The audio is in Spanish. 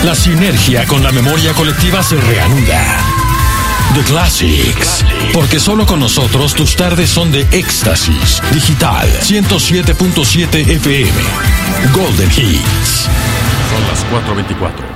La sinergia con la memoria colectiva se reanuda. The Classics, porque solo con nosotros tus tardes son de éxtasis. Digital 107.7 FM. Golden Hits. Son las 4:24.